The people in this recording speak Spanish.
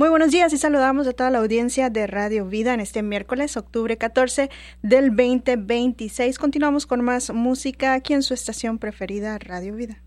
Muy buenos días y saludamos a toda la audiencia de Radio Vida en este miércoles, octubre 14 del 2026. Continuamos con más música aquí en su estación preferida, Radio Vida.